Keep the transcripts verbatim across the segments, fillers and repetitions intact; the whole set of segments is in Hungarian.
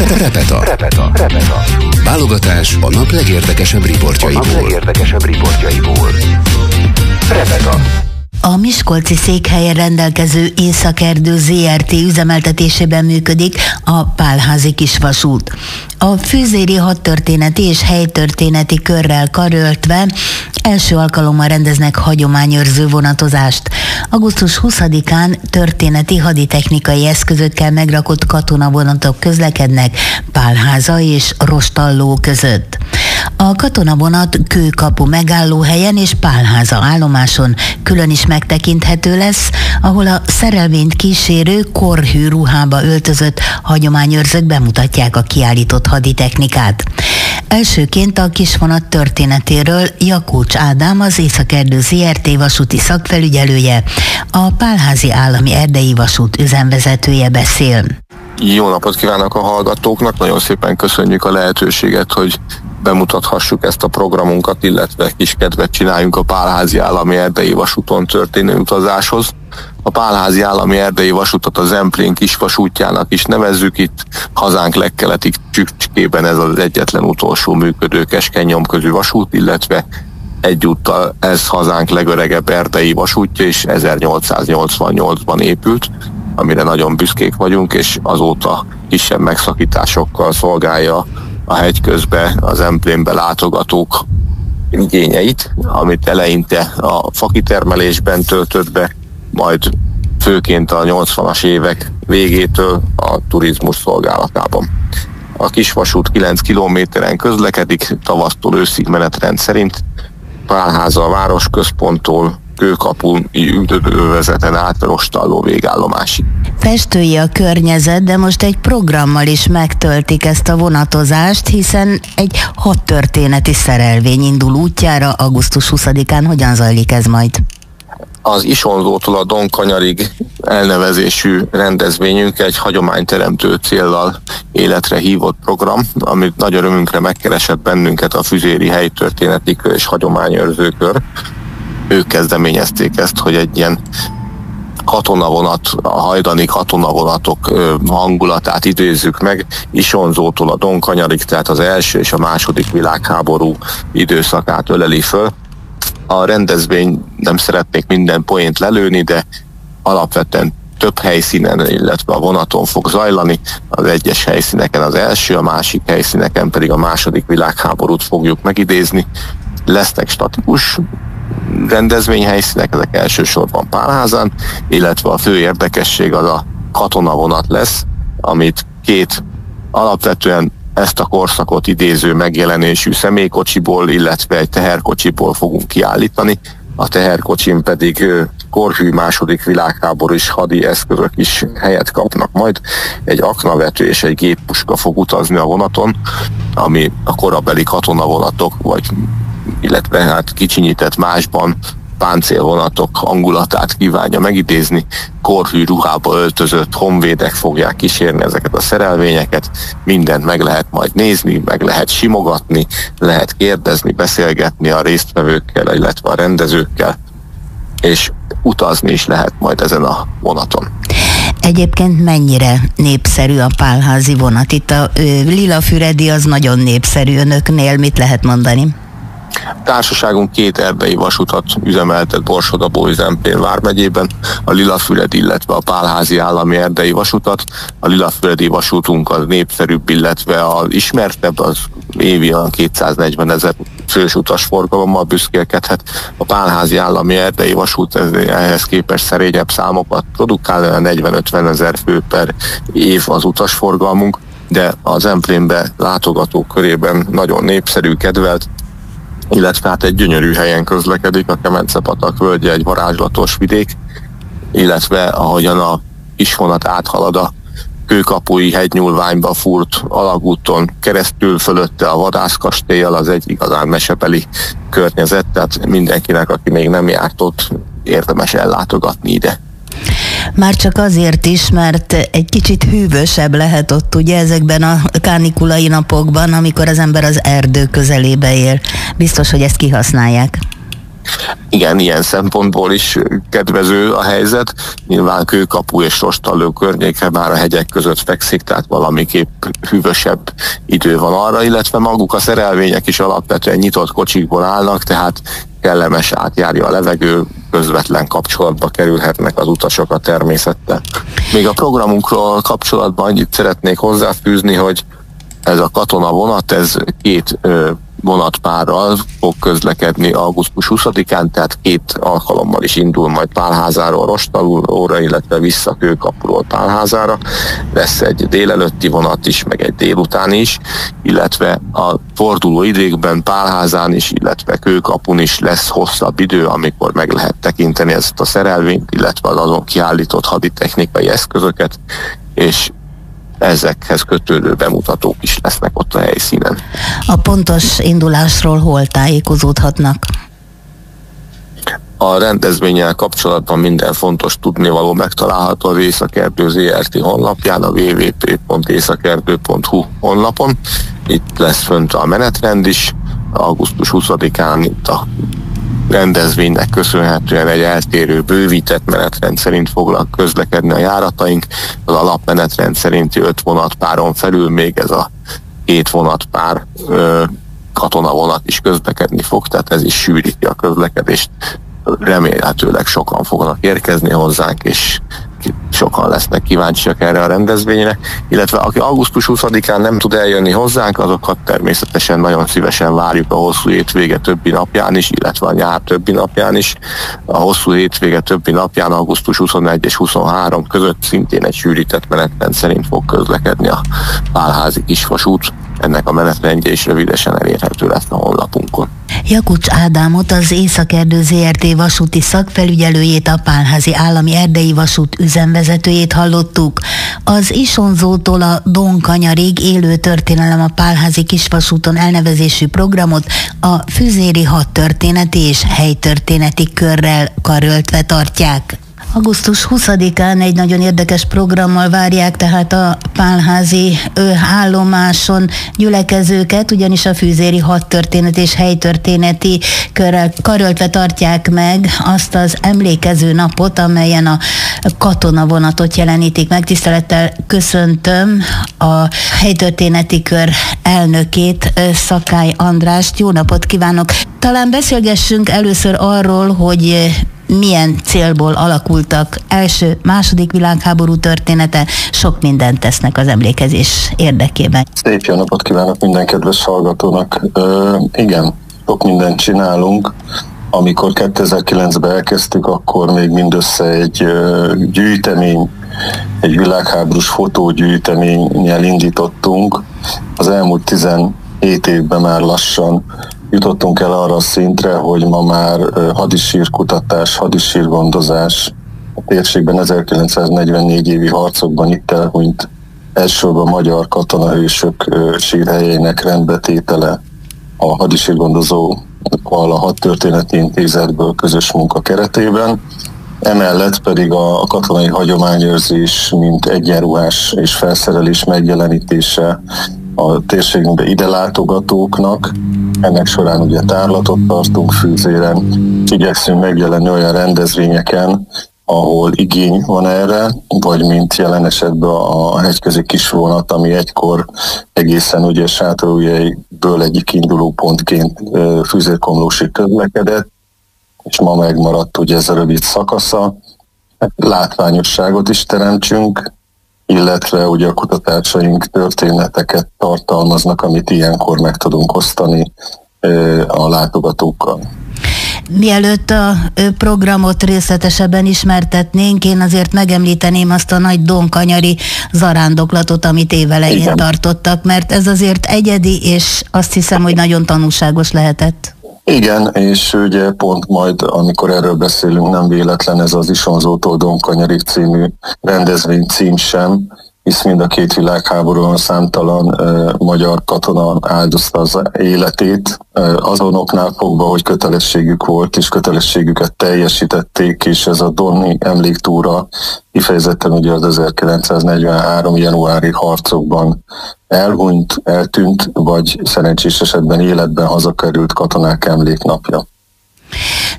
Repeta. Repeta. Repeta. Válogatás a nap legérdekesebb riportjaiból. A nap legérdekesebb riportjaiból. Repeta. A miskolci székhelyen rendelkező Északerdő zé er té üzemeltetésében működik a Pálházi kisvasút. A fűzéri hadtörténeti és helytörténeti körrel karöltve első alkalommal rendeznek hagyományőrző vonatozást. augusztus huszadikán történeti haditechnikai eszközökkel megrakott katonavonatok közlekednek Pálháza és Rostalló között. A katonavonat Kőkapu megállóhelyen és Pálháza állomáson külön is megtekinthető lesz, ahol a szerelvényt kísérő korhű ruhába öltözött hagyományőrzők bemutatják a kiállított haditechnikát. Elsőként a kisvonat történetéről Jakócs Ádám, az Északerdő zé er té vasúti szakfelügyelője, a Pálházi Állami Erdei Vasút üzemvezetője beszél. Jó napot kívánok a hallgatóknak, nagyon szépen köszönjük a lehetőséget, hogy bemutathassuk ezt a programunkat, illetve kis kedvet csináljunk a Pálházi Állami Erdei Vasúton történő utazáshoz. A Pálházi Állami Erdei Vasútot a Zemplén kisvasútjának is nevezzük, itt hazánk legkeleti csücskében ez az egyetlen utolsó működő keskeny nyomközű vasút, illetve egyúttal ez hazánk legöregebb erdei vasútja, és ezernyolcszáznyolcvannyolcban épült, amire nagyon büszkék vagyunk, és azóta kisebb megszakításokkal szolgálja a hegy közbe, a Zemplénbe látogatók igényeit, amit eleinte a fakitermelésben töltött be, majd főként a nyolcvanas évek végétől a turizmus szolgálatában. A kisvasút kilenc kilométeren közlekedik, tavasztól őszig menetrend szerint, Pálháza a városközponttól Kőkapun üdvözeten át Rostalló végállomásig. Festői a környezet, de most egy programmal is megtöltik ezt a vonatozást, hiszen egy hadtörténeti szerelvény indul útjára augusztus huszadikán. Hogyan zajlik ez majd? Az Isonzótól a Donkanyarig elnevezésű rendezvényünk egy hagyományteremtő céllal életre hívott program, amit nagy örömünkre megkeresett bennünket a Füzéri Helytörténeti Kör és Hagyományőrző Kör. Ők kezdeményezték ezt, hogy egy ilyen katonavonat, a hajdani katonavonatok hangulatát idézzük meg, Isonzótól a Donkanyarig, tehát az első és a második világháború időszakát öleli föl. A rendezvény, nem szeretnék minden poént lelőni, de alapvetően több helyszínen, illetve a vonaton fog zajlani. Az egyes helyszíneken az első, a másik helyszíneken pedig a második világháborút fogjuk megidézni. Lesznek statikus rendezvényhelyszínek, ezek elsősorban Pálházán, illetve a fő érdekesség az a katonavonat lesz, amit két alapvetően ezt a korszakot idéző megjelenésű személykocsiból, illetve egy teherkocsiból fogunk kiállítani. A teherkocsin pedig korhű második világháborús hadi eszközök is helyet kapnak majd. Egy aknavető és egy géppuska fog utazni a vonaton, ami a korabeli katonavonatok, vagy illetve hát kicsinyített másban páncélvonatok hangulatát kívánja megidézni. Korhű ruhába öltözött honvédek fogják kísérni ezeket a szerelvényeket, mindent meg lehet majd nézni, meg lehet simogatni, lehet kérdezni, beszélgetni a résztvevőkkel, illetve a rendezőkkel, és utazni is lehet majd ezen a vonaton. Egyébként mennyire népszerű a pálházi vonat? Itt a ö, Lilafüredi az nagyon népszerű önöknél, mit lehet mondani? Társaságunk két erdei vasutat üzemeltet Borsod-Abaúj-Zemplén vármegyében, a Lilafüredi, illetve a Pálházi Állami Erdei Vasutat. A Lilafüredi vasútunk az népszerűbb, illetve az ismertebb, az évi a kétszáznegyvenezer fős utasforgalommal büszkélkedhet. A Pálházi Állami Erdei Vasút ehhez képest szerényebb számokat produkál, a negyven-ötvenezer fő per év az utasforgalmunk, de az Zemplénbe látogatók körében nagyon népszerű, kedvelt, illetve hát egy gyönyörű helyen közlekedik, a Kemence-patak völgye egy varázslatos vidék, illetve ahogyan a kisvonat áthalad a Kőkapui hegynyúlványba fúrt alagúton keresztül, fölötte a vadászkastélyal, az egy igazán mesebeli környezet, tehát mindenkinek, aki még nem járt ott, érdemes ellátogatni ide. Már csak azért is, mert egy kicsit hűvösebb lehet ott ugye ezekben a kánikulai napokban, amikor az ember az erdő közelébe él. Biztos, hogy ezt kihasználják. Igen, ilyen szempontból is kedvező a helyzet. Nyilván Kőkapu és Rostalló környéke már a hegyek között fekszik, tehát valamiképp hűvösebb idő van arra, illetve maguk a szerelvények is alapvetően nyitott kocsikból állnak, tehát kellemes, átjárja a levegő, közvetlen kapcsolatba kerülhetnek az utasok a természettel. Még a programunkról kapcsolatban annyit szeretnék hozzáfűzni, hogy ez a katonavonat, ez két ö, vonatpárral fog közlekedni augusztus huszadikán, tehát két alkalommal is indul majd Pálházáról Rostallóra, illetve vissza Kőkapuról Pálházára. Lesz egy délelőtti vonat is, meg egy délutáni is, illetve a forduló időkben Pálházán is, illetve Kőkapun is lesz hosszabb idő, amikor meg lehet tekinteni ezt a szerelvényt, illetve az azon kiállított haditechnikai eszközöket, és ezekhez kötődő bemutatók is lesznek ott a helyszínen. A pontos indulásról hol tájékozódhatnak? A rendezvénnyel kapcsolatban minden fontos tudnivaló megtalálható az Északerdő zé er té honlapján, a double-u double-u double-u pont északerdő pont hu honlapon. Itt lesz fönt a menetrend is, augusztus huszadikán itt a rendezvénynek köszönhetően egy eltérő, bővített menetrend szerint fognak közlekedni a járataink. Az alapmenetrend szerinti öt vonatpáron felül még ez a két vonatpár ö, katonavonat is közlekedni fog, tehát ez is sűríti a közlekedést. Remélhetőleg sokan fognak érkezni hozzánk, és sokan lesznek kíváncsiak erre a rendezvényre, illetve aki augusztus huszadikán nem tud eljönni hozzánk, azokat természetesen nagyon szívesen várjuk a hosszú hétvége többi napján is, illetve a nyár többi napján is. A hosszú hétvége többi napján augusztus huszonegy és huszonhárom között szintén egy sűrített menetrend szerint fog közlekedni a Pálházi kisvasút. Ennek a menetrendje is rövidesen elérhető lesz a honlapunkon. Jakucs Ádámot, az Északerdő zé er té vasúti szakfelügyelőjét, a Pálházi Állami Erdei Vasút üzemvezetőjét hallottuk. Az Isonzótól a Donkanyarig élő történelem a Pálházi kisvasúton elnevezésű programot a Füzéri hadtörténeti és helytörténeti körrel karöltve tartják. augusztus huszadikán egy nagyon érdekes programmal várják tehát a Pálházi állomáson gyülekezőket, ugyanis a Füzéri hadtörténet és helytörténeti körrel karöltve tartják meg azt az emlékező napot, amelyen a katonavonatot jelenítik meg. Tisztelettel köszöntöm a helytörténeti kör elnökét, Szakály Andrást. Jó napot kívánok! Talán beszélgessünk először arról, hogy milyen célból alakultak első, második világháború története, sok mindent tesznek az emlékezés érdekében. Szép jó napot kívánok minden kedves hallgatónak. Ö, igen, sok mindent csinálunk. Amikor kétezer-kilencben elkezdtük, akkor még mindössze egy ö, gyűjtemény, egy világháborús fotógyűjteménnyel indítottunk. Az elmúlt tizenhét évben már lassan jutottunk el arra a szintre, hogy ma már hadisírkutatás, hadisírgondozás, a térségben ezerkilencszáznegyvennégy évi harcokban itt elhunyt elsősorban magyar katonahősök sírhelyeinek rendbetétele a hadisírgondozóval a Hadtörténeti Intézetből közös munka keretében. Emellett pedig a katonai hagyományőrzés, mint egyenruhás és felszerelés megjelenítése a térségünkbe ide látogatóknak. Ennek során ugye tárlatot tartunk Fűzéren, igyekszünk megjelenni olyan rendezvényeken, ahol igény van erre, vagy mint jelen esetben a hegyközi kisvonat, ami egykor egészen ugye Sátorújhelyből egyik indulópontként Füzér-Komlósig közlekedett, és ma megmaradt ugye ez a rövid szakasza. Látványosságot is teremtsünk, illetve ugye a kutatásaink történeteket tartalmaznak, amit ilyenkor meg tudunk osztani a látogatókkal. Mielőtt a programot részletesebben ismertetnénk, én azért megemlíteném azt a nagy donkanyari zarándoklatot, amit évelején Igen. tartottak, mert ez azért egyedi, és azt hiszem, hogy nagyon tanulságos lehetett. Igen, és ugye pont majd, amikor erről beszélünk, nem véletlen ez az Isonzótól Donkanyarig című rendezvény cím sem, hisz mind a két világháborúban számtalan uh, magyar katona áldozta az életét, uh, azonoknál fogva, hogy kötelességük volt, és kötelességüket teljesítették, és ez a Donni emléktúra kifejezetten ugye az ezerkilencszáznegyvenhárom januári harcokban elhunyt, eltűnt, vagy szerencsés esetben életben hazakerült katonák emléknapja.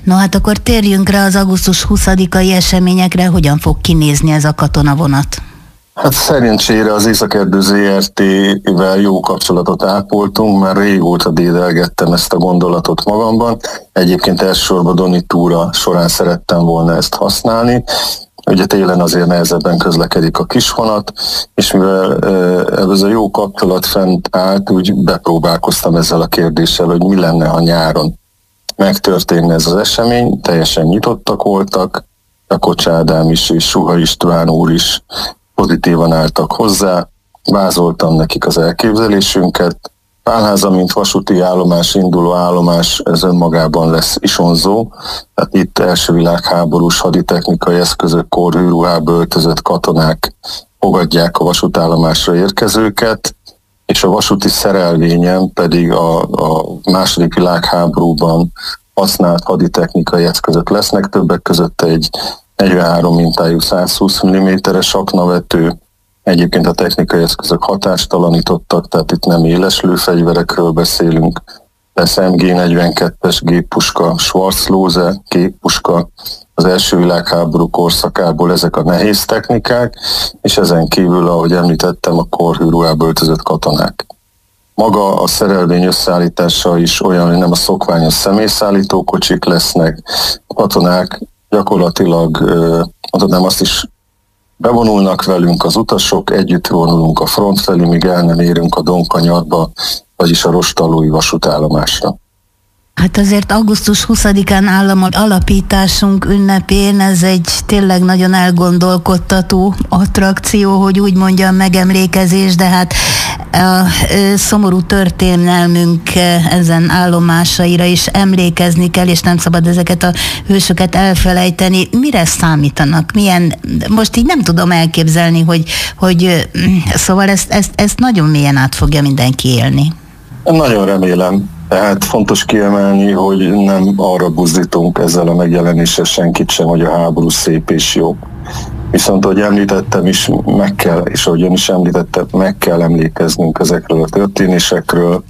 No hát akkor térjünk rá az augusztus huszadikai eseményekre, hogyan fog kinézni ez a katonavonat? Hát szerencsére az Északerdő zé er té-vel jó kapcsolatot ápoltunk, már régóta dédelgettem ezt a gondolatot magamban. Egyébként elsősorban Doni túra során szerettem volna ezt használni. Ugye télen azért nehezebben közlekedik a kisvonat, és mivel ez a jó kapcsolat fent állt, úgy bepróbálkoztam ezzel a kérdéssel, hogy mi lenne, ha nyáron megtörténne ez az esemény. Teljesen nyitottak voltak, a Kocs Ádám is és Suha István úr is pozitívan álltak hozzá, vázoltam nekik az elképzelésünket. Pálháza, mint vasúti állomás, induló állomás, ez önmagában lesz isonzó. Tehát itt első világháborús haditechnikai eszközök, kórhűruhába öltözött katonák fogadják a vasútállomásra érkezőket, és a vasúti szerelvényen pedig a, a második világháborúban használt haditechnikai eszközök lesznek, többek között egy negyvenhárom mintájú százhúsz milliméteres aknavető. Egyébként a technikai eszközök hatástalanítottak, tehát itt nem éles lőfegyverekről beszélünk. Lesz em gé negyvenkettes géppuska, Schwarzlose géppuska, az első világháború korszakából ezek a nehéz technikák, és ezen kívül, ahogy említettem, a kórhűruhába öltözött katonák. Maga a szerelvény összeállítása is olyan, hogy nem a szokványos személyszállító kocsik lesznek, a katonák gyakorlatilag, nem azt is bevonulnak velünk az utasok, együtt vonulunk a front felé, míg el nem érünk a Donkanyarba, vagyis a Rostallói vasútállomásra. Hát azért augusztus huszadikán állam alapításunk ünnepén ez egy tényleg nagyon elgondolkodtató attrakció, hogy úgy mondjam, megemlékezés, de hát a szomorú történelmünk ezen állomásaira is emlékezni kell, és nem szabad ezeket a hősöket elfelejteni. Mire számítanak? Milyen, most így nem tudom elképzelni, hogy, hogy szóval ezt, ezt, ezt nagyon mélyen át fogja mindenki élni. Nagyon remélem. Tehát fontos kiemelni, hogy nem arra buzdítunk ezzel a megjelenéssel senkit sem, hogy a háború szép és jó. Viszont, ahogy említettem is, meg kell, és ahogy ön is említettem, meg kell emlékeznünk ezekről a történésekről.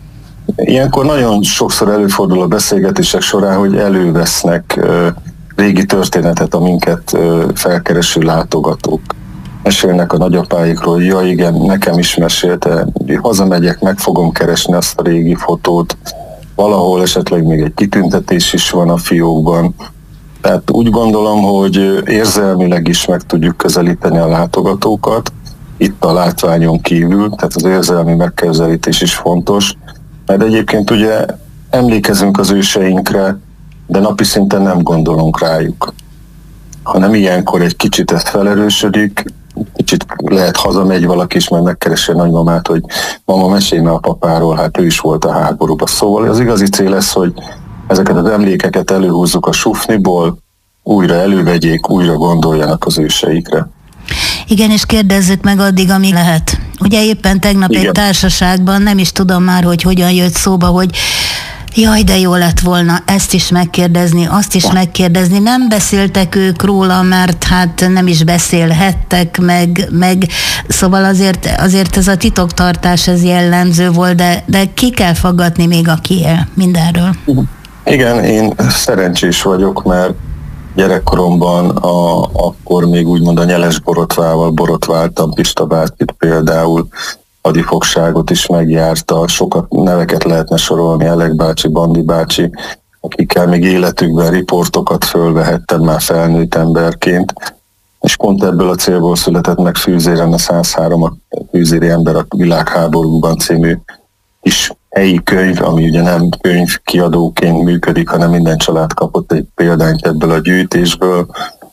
Ilyenkor nagyon sokszor előfordul a beszélgetések során, hogy elővesznek uh, régi történetet a minket uh, felkereső látogatók. Mesélnek a nagyapáikról, ja igen, nekem is mesélte, hazamegyek, meg fogom keresni azt a régi fotót, valahol esetleg még egy kitüntetés is van a fiókban. Tehát úgy gondolom, hogy érzelmileg is meg tudjuk közelíteni a látogatókat, itt a látványon kívül, tehát az érzelmi megközelítés is fontos, mert egyébként ugye emlékezünk az őseinkre, de napi szinten nem gondolunk rájuk. Hanem ilyenkor egy kicsit ez felerősödik, kicsit lehet hazamegy valaki is, majd megkeresi a nagymamát, hogy mama, mesélj már a papáról, hát ő is volt a háborúban. Szóval az igazi cél lesz, hogy ezeket az emlékeket előhúzzuk a sufniból, újra elővegyék, újra gondoljanak az őseikre. Igen, és kérdezzük meg addig, amíg lehet. Ugye éppen tegnap Igen. egy társaságban, nem is tudom már, hogy hogyan jött szóba, hogy jaj, de jó lett volna ezt is megkérdezni, azt is megkérdezni. Nem beszéltek ők róla, mert hát nem is beszélhettek, meg, meg szóval azért, azért ez a titoktartás ez jellemző volt, de, de ki kell faggatni még, aki él mindenről. Igen, én szerencsés vagyok, mert gyerekkoromban a, akkor még úgymond a nyeles borotvával borotváltam, Pista bácsit például, hadifogságot is megjárta, sokat neveket lehetne sorolni, Elek bácsi, Bandi bácsi, akikkel még életükben riportokat fölvehettem már felnőtt emberként, és pont ebből a célból született meg Fűzéren a száz három, a Fűzéri ember a világháborúban című kis helyi könyv, ami ugye nem könyvkiadóként működik, hanem minden család kapott egy példányt ebből a gyűjtésből,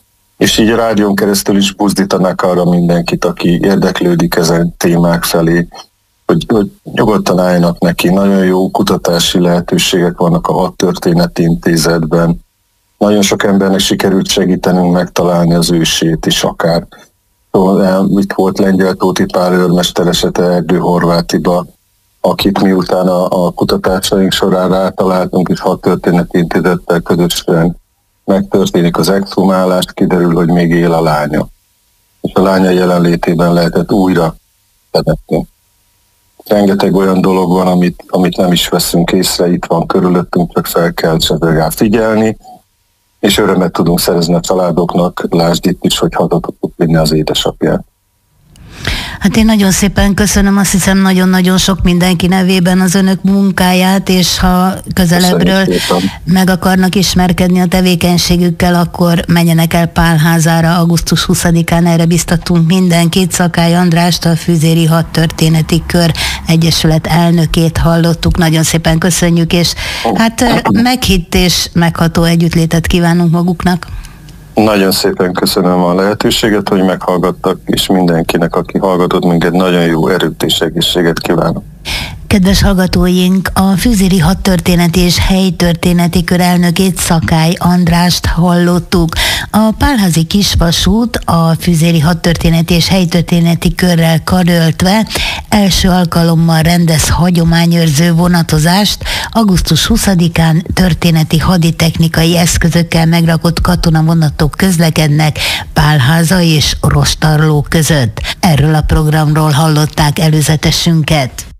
és így a rádión keresztül is buzdítanak arra mindenkit, aki érdeklődik ezen témák felé, hogy, hogy nyugodtan álljanak neki. Nagyon jó kutatási lehetőségek vannak a Hadtörténeti Intézetben. Nagyon sok embernek sikerült segítenünk megtalálni az ősét is akár. Szóval itt volt Lengyel Tóti Pál őrmester esete Erdő-Horvátiba, akit miután a, a kutatásaink során rátaláltunk, és Hadtörténeti Intézettel közösen megtörténik az exhumálás, kiderül, hogy még él a lánya. És a lánya jelenlétében lehetett újra temetni. Rengeteg olyan dolog van, amit, amit nem is veszünk észre, itt van körülöttünk, csak fel kell rá figyelni, és örömet tudunk szerezni a családoknak, lásd itt is, hogy haza tudtuk vinni az édesapját. Hát én nagyon szépen köszönöm, azt hiszem nagyon-nagyon sok mindenki nevében az önök munkáját, és ha közelebbről meg akarnak ismerkedni a tevékenységükkel, akkor menjenek el Pálházára augusztus huszadikán, erre biztatunk mindenkit. Szakály Andrást, a Füzéri Hadtörténeti Kör Egyesület elnökét hallottuk, nagyon szépen köszönjük, és hát meghitt és megható együttlétet kívánunk maguknak. Nagyon szépen köszönöm a lehetőséget, hogy meghallgattak, és mindenkinek, aki hallgatott minket, nagyon jó erőt és egészséget kívánok. Kedves hallgatóink, a Füzéri Hadtörténeti és Helytörténeti Kör elnökét, Szakály Andrást hallottuk. A Pálházi Kisvasút a Füzéri Hadtörténeti és Helytörténeti Körrel karöltve első alkalommal rendez hagyományőrző vonatozást. augusztus huszadikán történeti haditechnikai eszközökkel megrakott katonavonatok közlekednek Pálháza és Rostarló között. Erről a programról hallották előzetesünket.